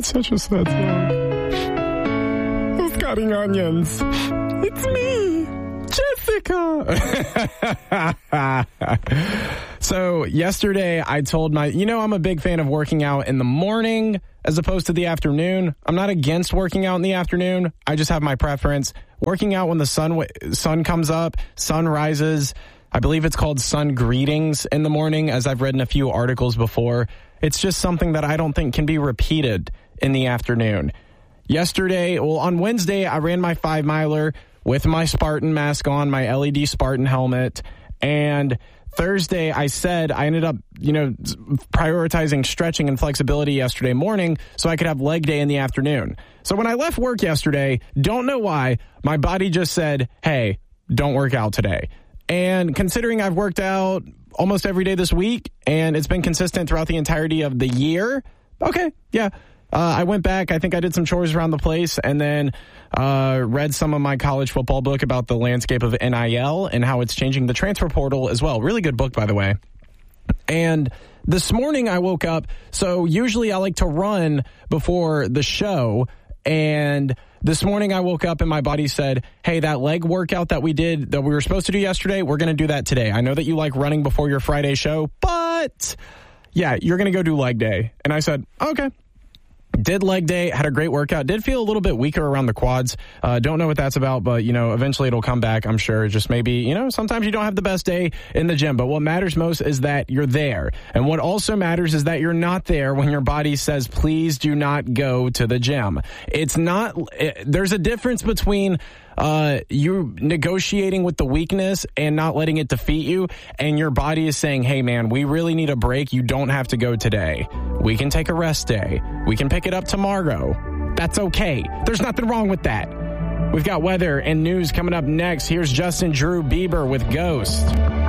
That's such a sad song. Who's cutting onions? It's me, Jessica. So yesterday I told I'm a big fan of working out in the morning as opposed to the afternoon. I'm not against working out in the afternoon. I just have my preference. Working out when the sun comes up, sun rises. I believe it's called sun greetings in the morning, as I've read in a few articles before. It's just something that I don't think can be repeated in the afternoon. On Wednesday, I ran my 5-miler with my Spartan mask on, my LED Spartan helmet, and Thursday, I ended up, prioritizing stretching and flexibility yesterday morning so I could have leg day in the afternoon. So when I left work yesterday, don't know why, my body just said, hey, don't work out today. And considering I've worked out almost every day this week and it's been consistent throughout the entirety of the year, okay, yeah. I went back. I think I did some chores around the place and then read some of my college football book about the landscape of NIL and how it's changing the transfer portal as well. Really good book, by the way. And this morning I woke up. So usually I like to run before the show. And this morning I woke up and my body said, hey, that leg workout that we were supposed to do yesterday, we're going to do that today. I know that you like running before your Friday show, but yeah, you're going to go do leg day. And I said, okay. Did leg day, had a great workout, did feel a little bit weaker around the quads. Don't know what that's about, but, eventually it'll come back, I'm sure. Just maybe, sometimes you don't have the best day in the gym, but what matters most is that you're there. And what also matters is that you're not there when your body says, please do not go to the gym. There's a difference between you negotiating with the weakness and not letting it defeat you, and your body is saying, hey man, we really need a break. You don't have to go today. We can take a rest day. We can pick it up tomorrow. That's okay. There's nothing wrong with that. We've got weather and news coming up next. Here's Justin Drew Bieber with Ghost.